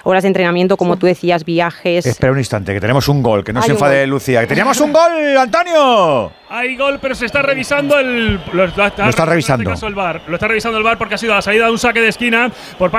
horas de entrenamiento, como tú decías, viajes. Espera un instante, que tenemos un gol, que no se enfade Lucía. ¡Que teníamos un gol, Antonio! Hay gol, pero se está revisando lo está revisando. El VAR. Lo está revisando el VAR porque ha sido la salida de un saque de esquina por parte